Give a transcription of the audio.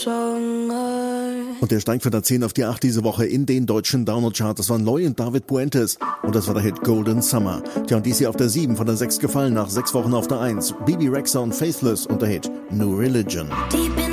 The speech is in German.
Und der steigt von der 10 auf die 8 diese Woche in den deutschen Download-Chart. Das war Neu und David Puentes. Und das war der Hit Golden Summer. Tja, und die ist hier auf der 7 von der 6 gefallen, nach 6 Wochen auf der 1. Bebe Rexha und Faithless und der Hit New Religion.